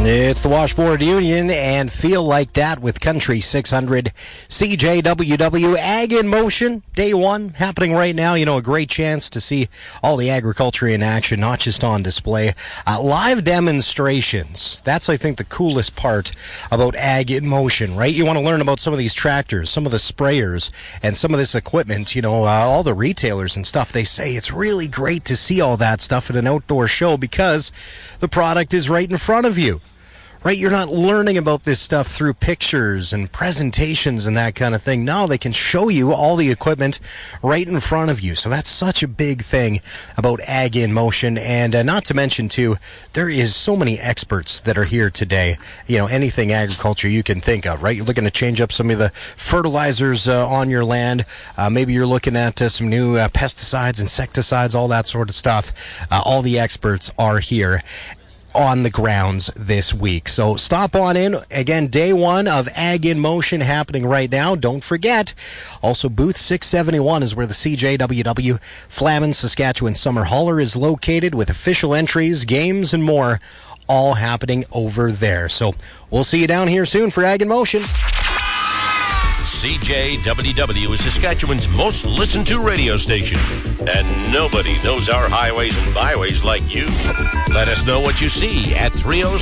It's the Washboard Union and Feel Like That with Country 600 CJWW Ag in Motion. Day one happening right now. You know, a great chance to see all the agriculture in action, not just on display. Live demonstrations. That's, I think, the coolest part about Ag in Motion, right? You want to learn about some of these tractors, some of the sprayers, and some of this equipment. You know, all the retailers and stuff, they say it's really great to see all that stuff at an outdoor show because the product is right in front of you. Right, you're not learning about this stuff through pictures and presentations and that kind of thing. No, they can show you all the equipment right in front of you. So that's such a big thing about Ag in Motion. And not to mention, too, there is so many experts that are here today. You know, anything agriculture you can think of, right? You're looking to change up some of the fertilizers on your land. Maybe you're looking at some new pesticides, insecticides, all that sort of stuff. All the experts are here on the grounds this week. So stop on in. Again, day one of Ag in Motion happening right now. Don't forget, also booth 671 is where the CJWW Flamin Saskatchewan Summer Hauler is located with official entries, games, and more all happening over there. So we'll see you down here soon for Ag in Motion. CJWW is Saskatchewan's most listened to radio station, and nobody knows our highways and byways like you. Let us know what you see at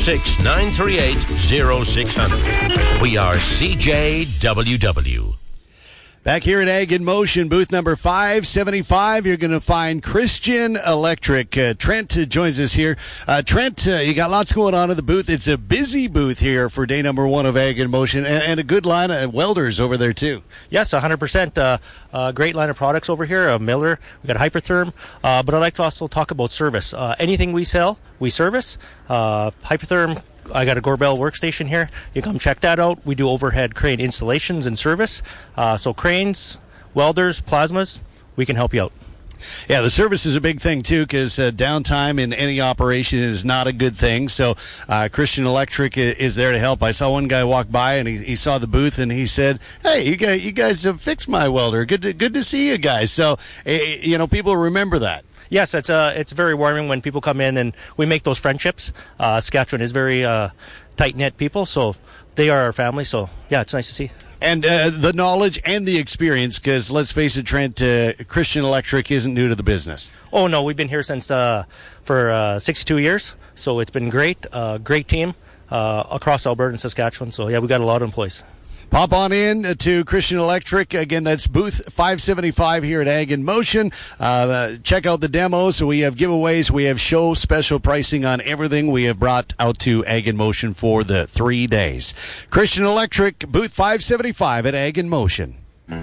306-938-0600. We are CJWW. Back here at Ag in Motion, booth number 575, you're going to find Christian Electric. Trent joins us here. Trent, you got lots going on in the booth. It's a busy booth here for day number one of Ag in Motion, and a good line of welders over there, too. Yes, 100%. Great line of products over here. Miller, we got Hypertherm, but I'd like to also talk about service. Anything we sell, we service. Hypertherm, I got a Gorbel workstation here. You come check that out. We do overhead crane installations and service. So cranes, welders, plasmas, we can help you out. Yeah, the service is a big thing, too, because downtime in any operation is not a good thing. So Christian Electric is there to help. I saw one guy walk by, and he saw the booth, and he said, hey, you guys have fixed my welder. Good to see you guys. So, you know, people remember that. Yes, it's very warming when people come in and we make those friendships. Saskatchewan is very tight-knit people, so they are our family. So, yeah, it's nice to see. And the knowledge and the experience, because let's face it, Trent, Christian Electric isn't new to the business. Oh, no, we've been here since for 62 years, so it's been great. Great team across Alberta and Saskatchewan. So, yeah, we got a lot of employees. Pop on in to Christian Electric. Again, that's booth 575 here at Ag in Motion. Check out the demos. We have giveaways. We have show special pricing on everything we have brought out to Ag in Motion for the 3 days. Christian Electric, booth 575 at Ag in Motion.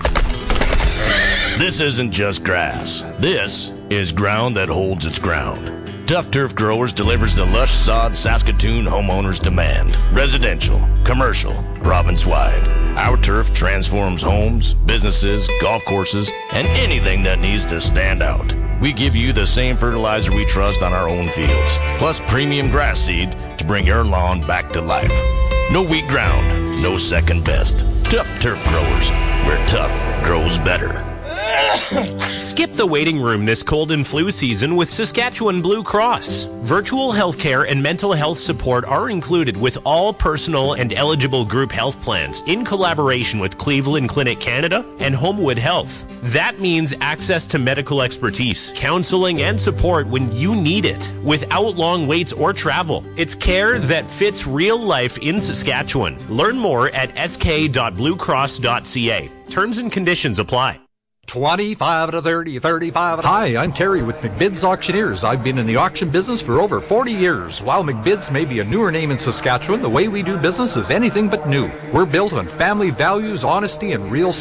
This isn't just grass. This is ground that holds its ground. Tough Turf Growers delivers the lush sod Saskatoon homeowners demand. Residential, commercial, province-wide. Our turf transforms homes, businesses, golf courses, and anything that needs to stand out. We give you the same fertilizer we trust on our own fields, plus premium grass seed to bring your lawn back to life. No weak ground, no second best. Tough Turf Growers, where tough grows better. Skip the waiting room this cold and flu season with Saskatchewan Blue Cross. Virtual healthcare and mental health support are included with all personal and eligible group health plans in collaboration with Cleveland Clinic Canada and Homewood Health. That means access to medical expertise, counseling, and support when you need it without long waits or travel. It's care that fits real life in Saskatchewan. Learn more at sk.bluecross.ca. Terms and conditions apply. 25 to 30, 35. Hi, I'm Terry with McBid's Auctioneers. I've been in the auction business for over 40 years. While McBid's may be a newer name in Saskatchewan, the way we do business is anything but new. We're built on family values, honesty, and real